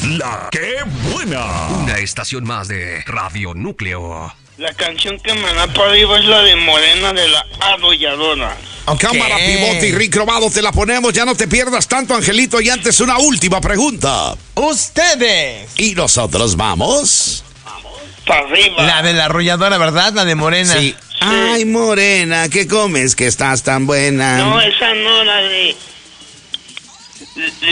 La que buena. Una estación más de Radio Núcleo. La canción que me da para arriba es la de Morena de la Arrolladora. Cámara, pivote y Rick Robado, te la ponemos. Ya no te pierdas tanto, Angelito. Y antes una última pregunta. Ustedes. Y nosotros vamos. Para arriba. La de la arrolladora, ¿verdad? La de Morena. Sí. Ay, Morena, ¿qué comes que estás tan buena? No, esa no, la de...